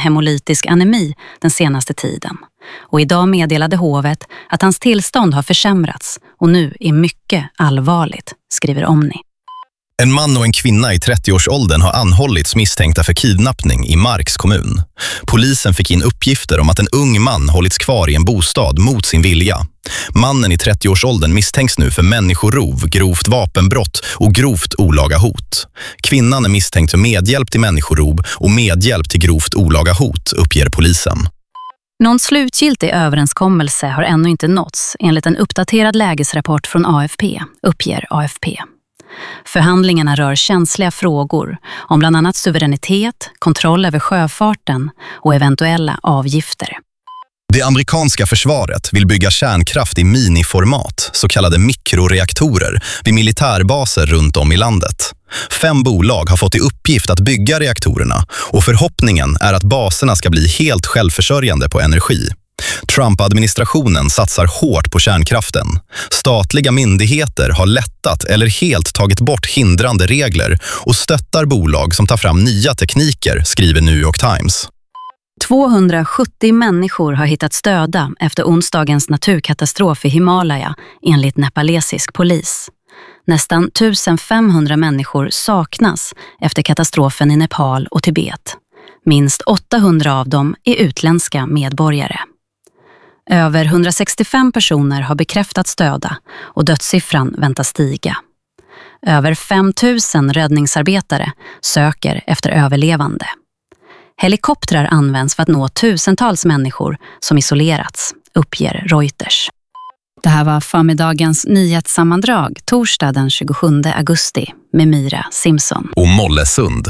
hemolytisk anemi den senaste tiden. Och idag meddelade hovet att hans tillstånd har försämrats och nu är mycket allvarligt, skriver Omni. En man och en kvinna i 30-årsåldern har anhållits misstänkta för kidnappning i Marks kommun. Polisen fick in uppgifter om att en ung man hållits kvar i en bostad mot sin vilja. Mannen i 30-årsåldern misstänks nu för människorov, grovt vapenbrott och grovt olaga hot. Kvinnan är misstänkt för medhjälp till människorov och medhjälp till grovt olaga hot, uppger polisen. Någon slutgiltig överenskommelse har ännu inte nåtts, enligt en uppdaterad lägesrapport från AFP, uppger AFP. Förhandlingarna rör känsliga frågor om bland annat suveränitet, kontroll över sjöfarten och eventuella avgifter. Det amerikanska försvaret vill bygga kärnkraft i miniformat, så kallade mikroreaktorer, vid militärbaser runt om i landet. 5 bolag har fått i uppgift att bygga reaktorerna och förhoppningen är att baserna ska bli helt självförsörjande på energi. Trump-administrationen satsar hårt på kärnkraften. Statliga myndigheter har lättat eller helt tagit bort hindrande regler och stöttar bolag som tar fram nya tekniker, skriver New York Times. 270 människor har hittats döda efter onsdagens naturkatastrof i Himalaya, enligt nepalesisk polis. Nästan 1500 människor saknas efter katastrofen i Nepal och Tibet. Minst 800 av dem är utländska medborgare. Över 165 personer har bekräftats döda och dödssiffran väntas stiga. Över 5000 räddningsarbetare söker efter överlevande. Helikoptrar används för att nå tusentals människor som isolerats, uppger Reuters. Det här var förmiddagens nyhetssammandrag torsdag den 27 augusti med Myra Simpson och Mollesund.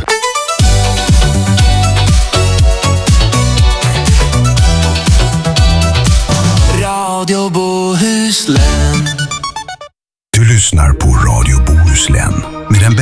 Radio Bohuslän. Du lyssnar på Radio Bohuslän med den